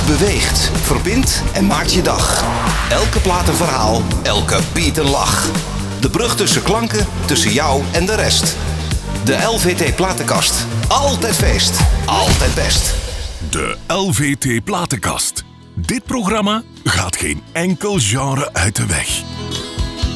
beweegt, verbindt en maakt je dag. Elke plaat een verhaal, elke beat een lach. De brug tussen klanken, tussen jou en de rest. De LVT Platenkast. Altijd feest, altijd best. De LVT Platenkast. Dit programma gaat geen enkel genre uit de weg.